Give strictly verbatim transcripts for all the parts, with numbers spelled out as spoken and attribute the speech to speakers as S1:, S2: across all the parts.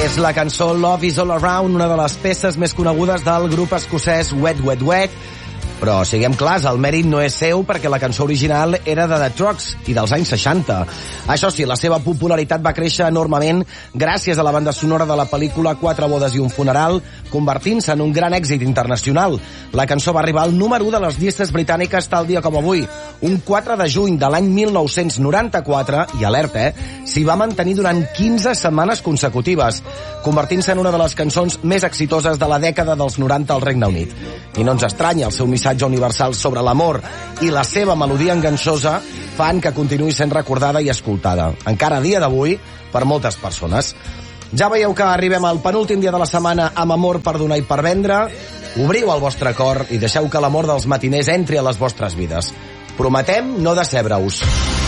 S1: És la cançó Love is All Around, una de les peces més conegudes del grup escocès Wet Wet Wet. Però siguem clars, el mèrit no és seu perquè la cançó original era de The Trucks i dels anys seixanta. Això sí, la seva popularitat va créixer enormement gràcies a la banda sonora de la pel·lícula Quatre bodes i un funeral, convertint-se en un gran èxit internacional. La cançó va arribar al número u de les llistes britàniques tal dia com avui, un quatre de juny de l'any mil nou-cents noranta-quatre, i alerta, eh, s'hi va mantenir durant quinze setmanes consecutives, convertint-se en una de les cançons més exitoses de la dècada dels noranta al Regne Unit. I no ens estranya, el seu missatge universal sobre l'amor i la seva melodia enganxosa fan que continuï sent recordada i escoltada, encara a dia d'avui, per moltes persones. Ja veieu que arribem al penúltim dia de la setmana amb amor per donar i per vendre. Obriu el vostre cor i deixeu que l'amor dels matiners entri a les vostres vides. Prometem no decebre-us.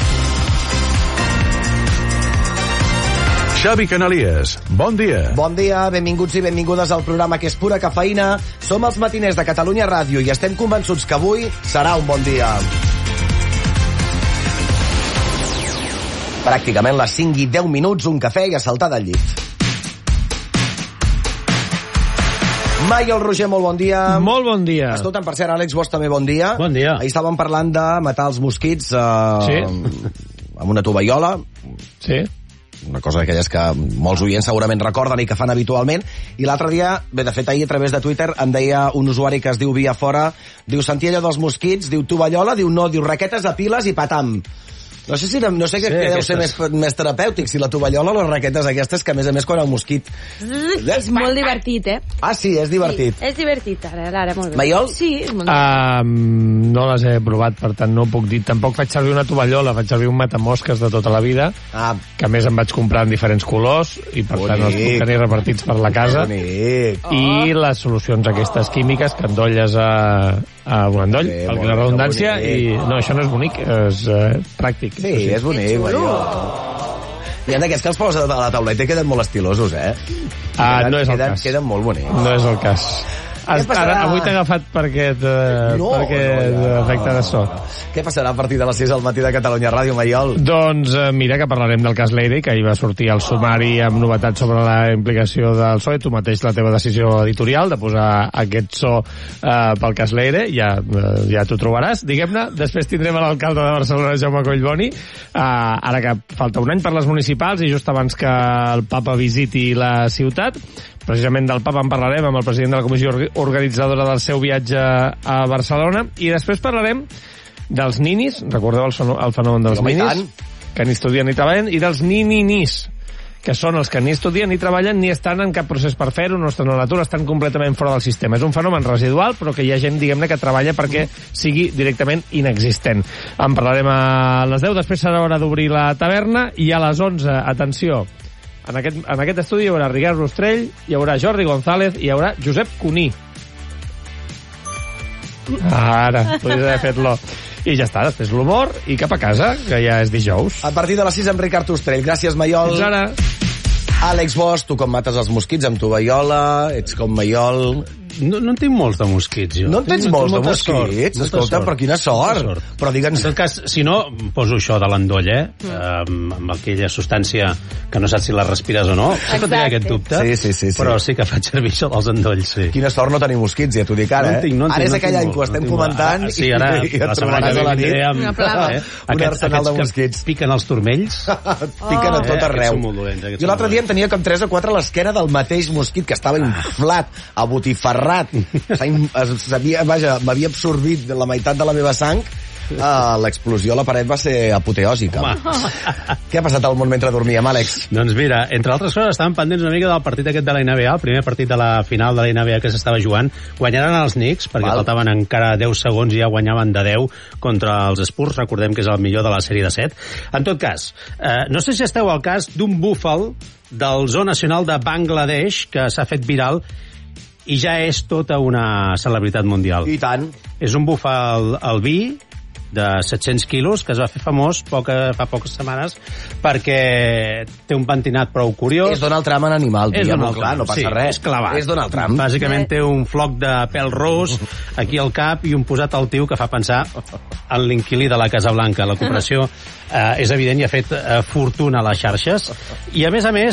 S2: Xavi Canalies, bon dia.
S1: Bon dia, benvinguts i benvingudes al programa que és pura cafeïna. Som els matiners de Catalunya Ràdio i estem convençuts que avui serà un bon dia. Pràcticament les cinc i deu minuts, un cafè i a saltar del llit. Maiol Roger, molt bon dia.
S3: Molt bon dia.
S1: Escolta'm, per cert, Àlex Bosch també bon dia.
S3: Bon dia.
S1: Ahir estàvem parlant de matar els mosquits eh,
S3: sí.
S1: amb una tovallola.
S3: Sí.
S1: Una cosa d'aquelles que molts oients segurament recorden i que fan habitualment. I l'altre dia, bé, de fet, ahir a través de Twitter em deia un usuari que es diu Via Fora, diu, sentia allò dels mosquits, diu tovallola, diu no, diu raquetes a piles i patam. No sé si no sé sí, què deu ser més, més terapèutic, si la tovallola o les raquetes aquestes, que a més a més quan el mosquit...
S4: És molt divertit, eh?
S1: Ah, sí, és divertit.
S4: Sí, és divertit, ara, ara, molt bé.
S1: Maiol?
S4: Sí, és molt divertit.
S3: Um, no les he provat, per tant no puc dir. Tampoc faig servir una tovallola, faig servir un matamosques de tota la vida, ah. que a més em vaig comprar en diferents colors, i per Bonic. tant els puc tenir repartits per la casa.
S1: Bonic.
S3: I oh. les solucions aquestes químiques que endolles a, a un endoll, sí, per la redundància, i no, això no és bonic, és uh, pràctic.
S1: Sí, sí, és bonic, Maiol. Hi ha d'aquests que els poses a la tauleta i queden molt estilosos, eh?
S3: Ah, no és el
S1: queden,
S3: cas.
S1: Queden molt bonics.
S3: No és el cas. Ara, avui t'he agafat per aquest, eh,
S1: no,
S3: per aquest
S1: no, ja.
S3: efecte de so.
S1: Què passarà a partir de les sis al matí de Catalunya Ràdio, Maiol?
S3: Doncs eh, mira que parlarem del cas Leire, que ahir va sortir el sumari amb novetats sobre la implicació del P S O E. Tu mateix la teva decisió editorial de posar aquest so eh, pel cas Leire, ja, eh, ja t'ho trobaràs, diguem-ne. Després tindrem l'alcalde de Barcelona, Jaume Collboni, eh, ara que falta un any per les municipals i just abans que el papa visiti la ciutat. Precisament del papa en parlarem amb el president de la comissió organitzadora del seu viatge a Barcelona, i després parlarem dels ninis, recordeu el, el fenomen dels ninis, que ni estudien ni treballen, i dels nininis, que són els que ni estudien ni treballen ni estan en cap procés per fer-ho, no estan a l'atur, estan completament fora del sistema. És un fenomen residual, però que hi ha gent, diguem-ne, que treballa perquè sigui directament inexistent. En parlarem a les deu, després serà hora d'obrir la taverna, i a les onze, atenció, En aquest, en aquest estudi hi haurà Ricard Rostrell, hi haurà Jordi González i hi haurà Josep Cuní. Ara, podries haver fet-lo. I ja està, després l'humor i cap a casa, que ja és dijous.
S1: A partir de les sis amb Ricard Rostrell. Gràcies, Maiol.
S3: Fins ara.
S1: Àlex Bosch, tu com mates els mosquits amb tovallola, ets com Maiol...
S5: No, no en tinc molts de mosquits, jo.
S1: No en tens
S5: tinc,
S1: molts de
S5: sort,
S1: mosquits? Escolta, però quina sort. sort. Però digue'ns...
S5: En tot cas, si no, poso això de l'endoll, eh? Mm. eh amb aquella substància que no saps si la respires o no. Sempre tenia aquest dubte.
S1: Sí, sí, sí, sí.
S5: Però sí que faig servir això dels endolls, sí.
S1: Quina sort no tenir mosquits, ja t'ho dic ara,
S5: no
S1: eh?
S5: Tinc, no
S1: ara
S5: tinc,
S1: és aquell
S5: no
S1: any que ho estem comentant
S5: ara, sí, ara,
S1: i, i et trobaràs a la nit
S5: amb,
S4: una plaga.
S5: Eh?
S1: Un
S5: Aquests,
S1: arsenal de
S5: aquests
S1: mosquits.
S5: que piquen els turmells.
S1: Piquen a tot arreu.
S5: Dolents,
S1: jo l'altre dia en tenia com tres o quatre a l'esquena del mateix mosquit, que estava inflat, abotifarrat. Sabia, vaja, m'havia absorbit la meitat de la meva sang. Uh, l'explosió a la paret va ser apoteòsica. Què ha passat al món mentre dormíem, Àlex?
S5: Doncs mira, entre altres coses estàvem pendents una mica del partit aquest de la N B A, el primer partit de la final de la N B A que s'estava jugant. Guanyaran els Knicks, perquè Val. faltaven encara deu segons i ja guanyaven de deu contra els Spurs, recordem que és el millor de la sèrie de set. En tot cas, eh, no sé si esteu al cas d'un búfal del Zoo Nacional de Bangladesh que s'ha fet viral i ja és tota una celebritat mundial.
S1: I tant.
S5: És un búfal albí de set-cents quilos que es va fer famós poca, fa poques setmanes perquè té un pentinat prou curiós.
S1: És Donald Trump en animal,
S5: és
S1: Donald Trump, clar, no passa
S5: sí,
S1: res.
S5: És clavat.
S1: És Donald Trump.
S5: Bàsicament té un floc de pèl ros aquí al cap i un posat al tiu que fa pensar en l'inquilí de la Casa Blanca. La cooperació eh, és evident i ha fet eh, fortuna a les xarxes. I a més a més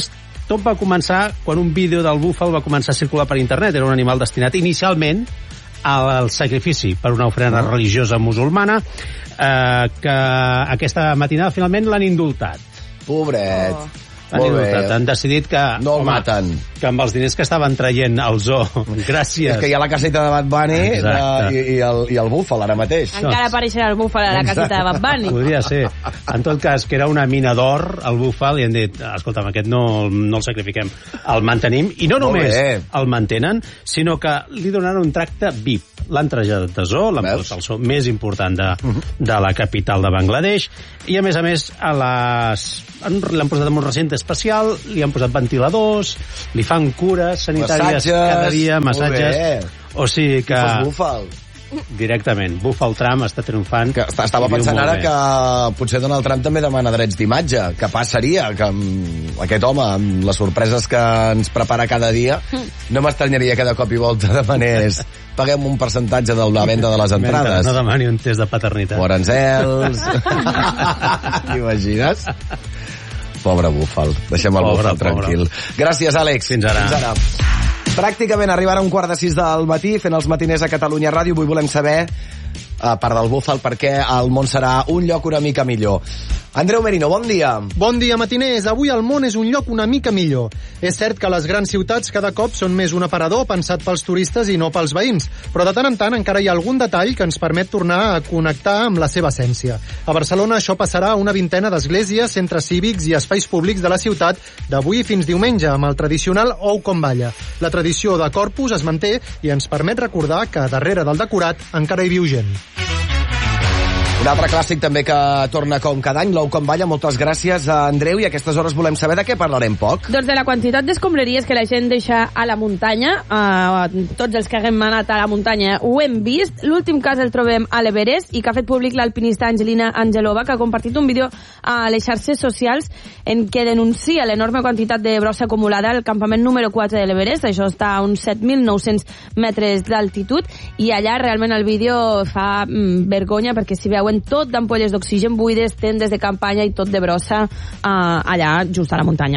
S5: tot va començar quan un vídeo del búfal va començar a circular per internet. Era un animal destinat inicialment al sacrifici per una ofrena oh. religiosa musulmana, eh, que aquesta matinada finalment l'han indultat.
S1: Pobret.
S5: Oh. Han indultat. Han decidit que...
S1: No el home, maten.
S5: Que amb els diners que estaven traient al zoo, gràcies...
S1: És que hi ha la caseta de Bad Bunny de, i, i, el, i el búfal ara mateix.
S4: Encara apareixerà el búfal a la caseta de Bad Bunny.
S5: Podria ser. En tot cas, que era una mina d'or, el búfal, i han dit, escolta'm, aquest no, no el sacrifiquem, el mantenim, i no només el mantenen, sinó que li donaran un tracte V I P. L'han traslladat de zoo, l'han posat al zoo més important de, de la capital de Bangladesh, i a més a més a les... l'han posat en un recinte especial, li han posat ventiladors, li fan cures sanitàries massatges, cada dia, massatges... O sigui que...
S1: Búfal.
S5: Directament. Búfal Trump està triomfant.
S1: Que estava pensant ara bé. Que potser Donald Trump també demana drets d'imatge. Què passaria? Que amb aquest home, amb les sorpreses que ens prepara cada dia, no m'estranyaria que de cop i volta demanés paguem un percentatge de la venda de les entrades.
S5: No demani un test de paternitat.
S1: Moranzels. T'imagines? Pobre búfal. Deixem el búfal tranquil. Gràcies, Àlex.
S5: Fins ara.
S1: Fins ara. Pràcticament arribarà un quart de sis del matí fent els matiners a Catalunya Ràdio. Avui volem saber, a part del búfal, per què el món serà un lloc una mica millor. Andreu Merino, bon dia.
S6: Bon dia, matiners. Avui el món és un lloc una mica millor. És cert que les grans ciutats cada cop són més un aparador pensat pels turistes i no pels veïns, però de tant en tant encara hi ha algun detall que ens permet tornar a connectar amb la seva essència. A Barcelona això passarà a una vintena d'esglésies, centres cívics i espais públics de la ciutat d'avui fins diumenge, amb el tradicional ou com balla. La tradició de Corpus es manté i ens permet recordar que darrere del decorat encara hi viu gent.
S1: Un altre clàssic també que torna com cada any, l'ou com balla. Moltes gràcies a Andreu, i a aquestes hores volem saber de què parlarem poc.
S4: Doncs de la quantitat d'escombraries que la gent deixa a la muntanya. Uh, tots els que haguem anat a la muntanya ho hem vist. L'últim cas el trobem a l'Everest i que ha fet públic l'alpinista Angelina Angelova, que ha compartit un vídeo a les xarxes socials en què denuncia l'enorme quantitat de brossa acumulada al campament número quatre de l'Everest. Això està a uns set mil nou-cents metres d'altitud, i allà realment el vídeo fa mm, vergonya, perquè si veuen tot d'ampolles d'oxigen buides, tendes de campanya i tot de brossa eh, allà just a la muntanya.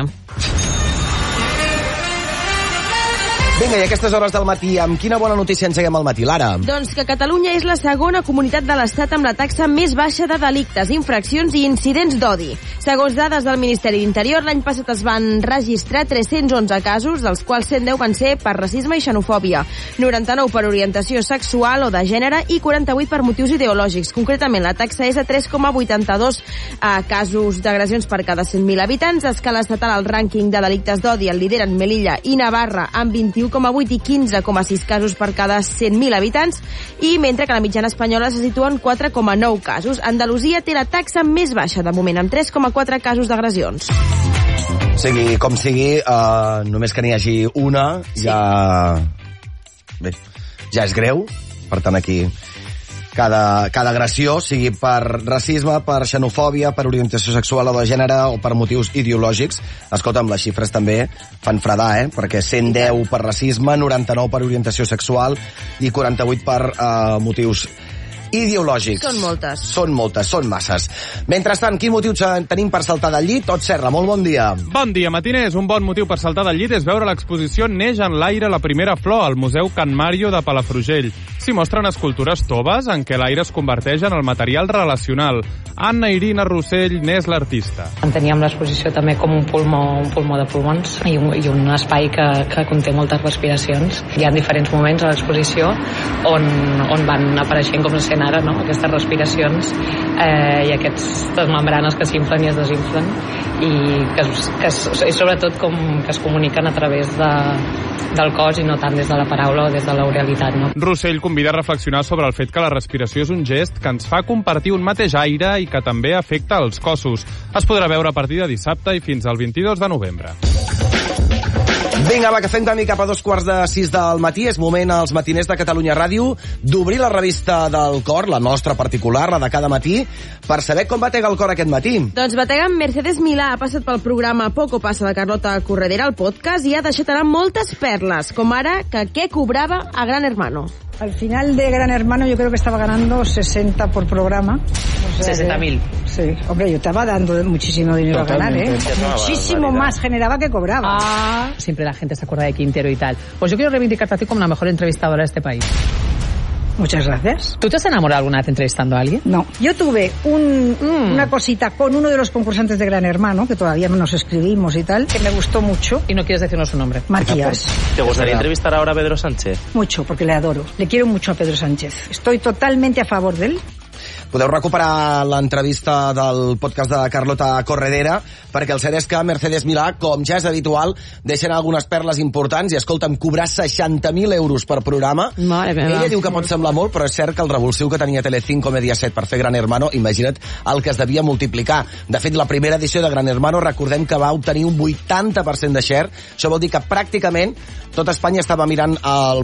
S1: Vinga, i a aquestes hores del matí, amb quina bona notícia engeguem al matí, Lara?
S4: Doncs que Catalunya és la segona comunitat de l'Estat amb la taxa més baixa de delictes, infraccions i incidents d'odi. Segons dades del Ministeri d'Interior, l'any passat es van registrar tres-cents onze casos, dels quals cent deu van ser per racisme i xenofòbia, noranta-nou per orientació sexual o de gènere i quaranta-vuit per motius ideològics. Concretament, la taxa és de tres coma vuitanta-dos eh, casos d'agressions per cada cent mil habitants. A escala estatal, el rànquing de delictes d'odi el lideren Melilla i Navarra amb vint-i-u coma vuit i quinze coma sis casos per cada cent mil habitants, i mentre que la mitjana espanyola se situa en quatre coma nou casos. Andalusia té la taxa més baixa de moment, amb tres coma quatre casos d'agressions.
S1: Sigui com sigui, uh, només que n'hi hagi una, sí. ja... Bé, ja és greu. Per tant, aquí cada, cada agressió, sigui per racisme, per xenofòbia, per orientació sexual o de gènere o per motius ideològics. Escolta'm, les xifres també fan fredar, eh? Perquè cent deu per racisme, noranta-nou per orientació sexual i quaranta-vuit per uh, motius ideològics.
S4: Són moltes.
S1: Són moltes, són masses. Mentrestant, quin motiu tenim per saltar del llit? Tot Serra, molt bon dia.
S7: Bon dia, matiners. Un bon motiu per saltar del llit és veure l'exposició Neix en l'aire la primera flor al Museu Can Mario de Palafrugell. S'hi mostren escultures toves en què l'aire es converteix en el material relacional. Anna Irina Rossell n'és l'artista.
S8: Enteníem l'exposició també com un pulmó, un pulmó de pulmons i un, i un espai que, que conté moltes respiracions. Hi ha diferents moments a l'exposició on, on van apareixent, com se sent ara, no? Aquestes respiracions eh, i aquestes membranes que s'inflen i es desinflen, i que, que es, i sobretot com que es comuniquen a través de, del cos i no tant des de la paraula o des de l'oralitat, no?
S7: Rossell convida a reflexionar sobre el fet que la respiració és un gest que ens fa compartir un mateix aire i que també afecta els cossos. Es podrà veure a partir de dissabte i fins al vint-i-dos de novembre.
S1: Vinga, va, que fem camí cap a dos quarts de sis del matí. És moment als matiners de Catalunya Ràdio d'obrir la revista del cor, la nostra particular, la de cada matí, per saber com batega el cor aquest matí.
S4: Doncs batega amb Mercedes Milà, ha passat pel programa Poco Passa de Carlota Corredera al podcast i ha deixat anar moltes perles, com ara que què cobrava a Gran Hermano.
S9: Al final de Gran Hermano yo creo que estaba ganando sesenta por programa. O sea
S8: sesenta mil.
S9: Sí, hombre, yo estaba dando muchísimo dinero
S10: Totalmente.
S9: a ganar, ¿eh? Muchísimo más generaba que cobraba.
S8: Ah, siempre la gente se acuerda de Quintero y tal. Pues yo quiero reivindicarte a ti como la mejor entrevistadora de este país.
S9: Muchas gracias.
S8: ¿Tú te has enamorado alguna vez entrevistando a alguien?
S9: No. Yo tuve un,
S8: Mm.
S9: una cosita con uno de los concursantes de Gran Hermano, que todavía nos escribimos y tal, que me gustó mucho.
S8: Y no quieres decirnos su nombre.
S9: Matías.
S10: ¿Te gustaría entrevistar ahora a Pedro Sánchez?
S9: Mucho, porque le adoro. Le quiero mucho a Pedro Sánchez. Estoy totalmente a favor de él.
S1: Podeu recuperar l'entrevista del podcast de Carlota Corredera, perquè el cert és que Mercedes Milà, com ja és habitual, deixen algunes perles importants i, escolta'm, cobrar seixanta mil euros per programa.
S4: Mare meva.
S1: Ella diu que pot semblar molt, però és cert que el revulsiu que tenia Telecinco Mediaset per fer Gran Hermano, imagina't el que es devia multiplicar. De fet, la primera edició de Gran Hermano, recordem que va obtenir un vuitanta per cent de share. Això vol dir que pràcticament tot Espanya estava mirant el